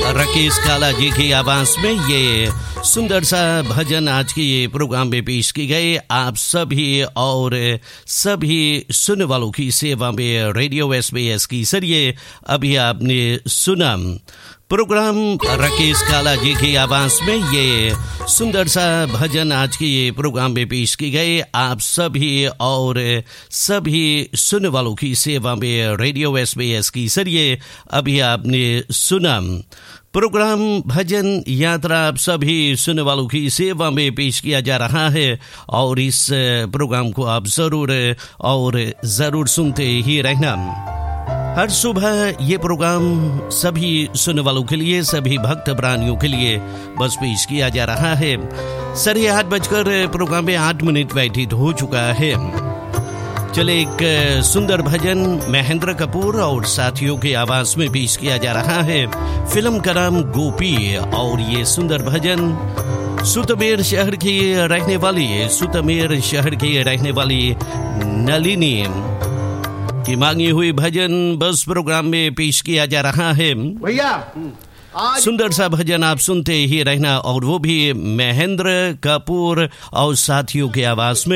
राकेश काला जी की आवाज में ये सुंदर सा भजन आज के ये प्रोग्राम में पेश की गए। आप सभी और सभी सुनने वालों की सेवा में रेडियो SBS की जरिए अभी आपने सुना प्रोग्राम राकेश काला जी की आवाज में ये सुंदर सा भजन आज के ये प्रोग्राम में पेश की गए। आप सभी और सभी सुनने वालों की सेवा में रेडियो SBS की जरिए अभी आपने सुना प्रोग्राम भजन यात्रा आप सभी सुनने वालों की सेवा में पेश किया जा रहा है और इस प्रोग्राम को आप जरूर सुनते ही रहना। हर सुबह ये प्रोग्राम सभी सुनने वालों के लिए, सभी भक्त प्राणियों के लिए बस पेश किया जा रहा है। 8:30 प्रोग्राम में 8 मिनट व्यतीत हो चुका है। चले एक सुंदर भजन महेंद्र कपूर और साथियों की आवाज में पेश किया जा रहा है। फिल्म का नाम गोपी और ये सुंदर भजन सुतमेर शहर की रहने वाली नलिनी की मांगी हुई भजन बस प्रोग्राम में पेश किया जा रहा है। भैया सुंदर सा भजन आप सुनते ही रहना और वो भी महेंद्र कपूर और साथियों की आवाज में।